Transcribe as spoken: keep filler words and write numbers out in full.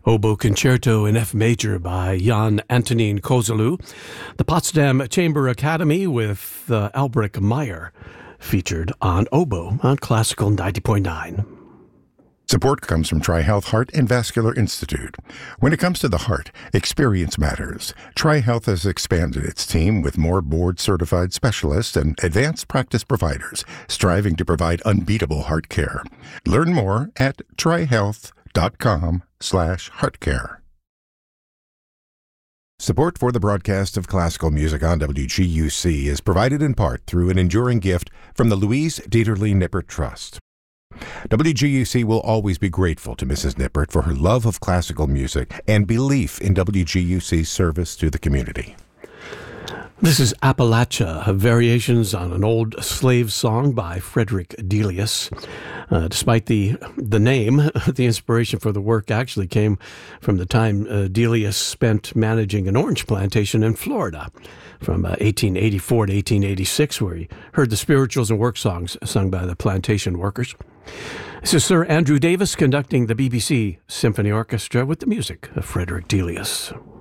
Oboe Concerto in F Major by Jan Antonín Kozelů. The Potsdam Chamber Academy with uh, Albrecht Meyer featured on oboe on Classical ninety point nine. Support comes from TriHealth Heart and Vascular Institute. When it comes to the heart, experience matters. TriHealth has expanded its team with more board-certified specialists and advanced practice providers, striving to provide unbeatable heart care. Learn more at trihealth.com slash heartcare. Support for the broadcast of classical music on W G U C is provided in part through an enduring gift from the Louise Dieterle Nippert Trust. W G U C will always be grateful to Missus Nippert for her love of classical music and belief in W G U C's service to the community. This is Appalachia, variations on an old slave song by Frederick Delius. Uh, despite the the name, the inspiration for the work actually came from the time uh, Delius spent managing an orange plantation in Florida from uh, eighteen eighty-four to eighteen eighty-six, where he heard the spirituals and work songs sung by the plantation workers. This is Sir Andrew Davis conducting the B B C Symphony Orchestra with the music of Frederick Delius.